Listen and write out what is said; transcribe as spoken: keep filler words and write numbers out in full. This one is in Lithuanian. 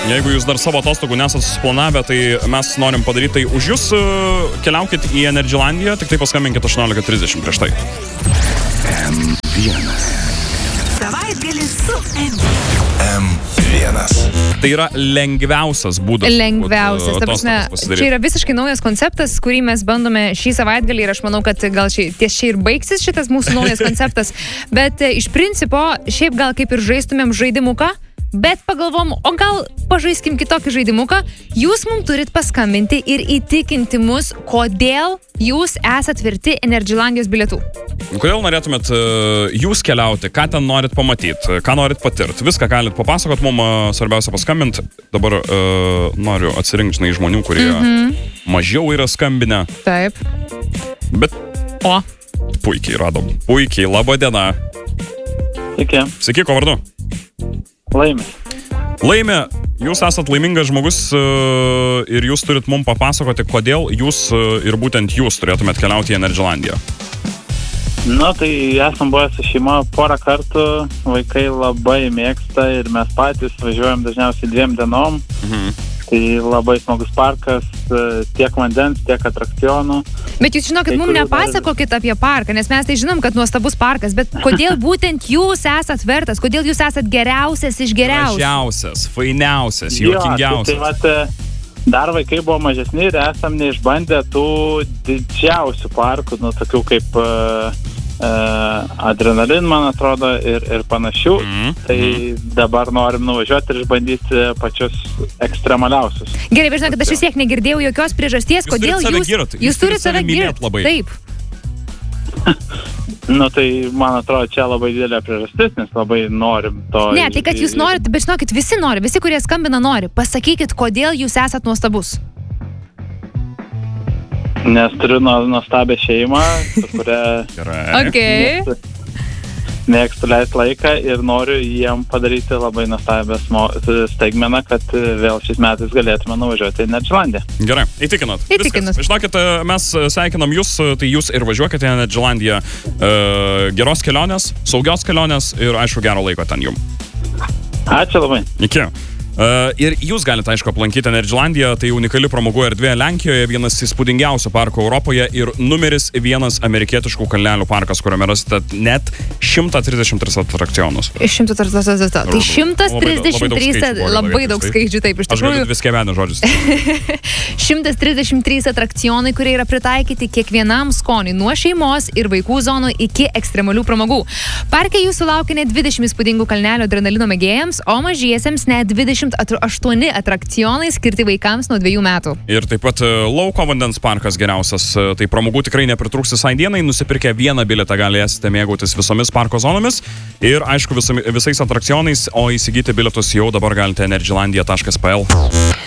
Jeigu jūs dar savo atostogų nesat susiplanavę, tai mes norim padaryti tai už jūs. Keliaukit į Energylandiją, tik tai paskambinkit aštuoniolika trisdešimt prieš tai. M vienas. Savaitgalis su M. M vienas. Tai yra lengviausias būdas. Lengviausias. Ta prasme, čia yra visiškai naujas konceptas, kurį mes bandome šį savaitgalį ir aš manau, kad gal ši, ties čia ir baigsis šitas mūsų naujas konceptas. Bet iš principo, šiaip gal kaip ir žaistumėm žaidimuką, bet pagalvom, o gal pažaiskim kitokį žaidimuką. Jūs mums turit paskambinti ir įtikinti mus, kodėl jūs esat verti Energylandijos bilietų. Kodėl norėtumėt jūs keliauti, ką ten norit pamatyti, ką norit patirti. Viską galit papasakot, mums svarbiausia paskambinti. Dabar uh, noriu atsirinkti žinai, žmonių, kurie mm-hmm. mažiau yra skambinę. Taip. Bet O. Puikiai radom. Puikiai, laba diena. Sveiki. Sveiki, ko vardu? Laimė. Laimė, jūs esat laimingas žmogus uh, ir jūs turit mums papasakoti, kodėl jūs uh, ir būtent jūs turėtumėt keliauti į Energylandiją. Na, tai esam buvę su šeima porą kartų, vaikai labai mėgsta ir mes patys važiuojam dažniausiai dviem dienom. Mhm. Tai labai smagus parkas, tiek vandens, tiek atrakcionų. Bet jūs žinokit, Tai mums kurių nepasakokit apie parką, nes mes tai žinom, kad nuostabus parkas, bet kodėl būtent jūs esat vertas, kodėl jūs esat geriausias iš geriausių? Gražiausias, fainiausias, Jo, juokingiausias. Tai, tai vat, dar vaikai buvo mažesni ir esam neišbandę tų didžiausių parkų, nu, tokių kaip uh, uh, Adrenalin, man atrodo, ir, ir panašių. Mm. Tai dabar norim nuvažiuoti ir išbandyti pačius ekstremaliausius. Gerai, bet žinau, kad aš vis tiek negirdėjau jokios priežasties, Jūs kodėl turit save jūs... girt, jūs Jūs turit turit save save mylėt girt. labai. Taip. Nu, tai man atrodo, čia labai didelė priežastis, nes labai norim to. Ne, tai kad jūs norit, bet žinokit, visi nori, visi, kurie skambina, nori. Pasakykit, kodėl jūs esat nuostabus. Nes turiu nuostabią šeimą, su kuria Gerai. Okay. mėgstu, mėgstu leisti laiką ir noriu jiem padaryti labai nuostabią staigmeną, kad vėl šiais metais galėtume nuvažiuoti į Energylandiją. Gerai, įtikinat. Įtikinat. Viskas. Žinokit, mes sveikinam jūs, tai jūs ir važiuokite į Energylandiją. Uh, geros kelionės, saugios kelionės ir aišku gero laiko ten jum. Ačiū labai. Iki. Uh, ir jūs galite, aišku, aplankyti Energylandiją, tai unikali pramogų erdvė Lenkijoje, vienas įspūdingiausių parkų Europoje ir numeris vienas amerikietiškų kalnelių parkas, kuriame rasite net šimtas trisdešimt tris atrakcionus. šimtas trisdešimt trys. Tai šimtas trisdešimt trys, labai daug skaičių, taip, iš Aš tikrųjų. galiu viską vieną žodžius. šimtas trisdešimt trys atrakcionai, kurie yra pritaikyti kiekvienam skoniui, nuo šeimos ir vaikų zonų iki ekstremalių pramogų. Parke jūsų laukia net dvidešimt įspūdingų kalnelio adrenalino mėgėjams, o mažiesiems net dvidešimt aštuoni atrakcionai skirti vaikams nuo dviejų metų. Ir taip pat lauko vandens parkas geriausias, tai pramogų tikrai nepritrūks visai dienai, nusipirkę vieną bilietą galėsite mėgautis visomis parko zonomis ir aišku visais atrakcionais, o įsigyti bilietus jau dabar galite energylandia taškas p l.